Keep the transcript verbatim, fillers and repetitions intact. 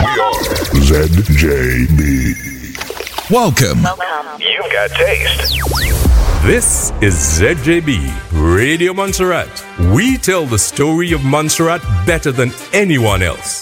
Z J B. Welcome. Welcome. You've got taste. This is Z J B, Radio Montserrat. We tell the story of Montserrat better than anyone else.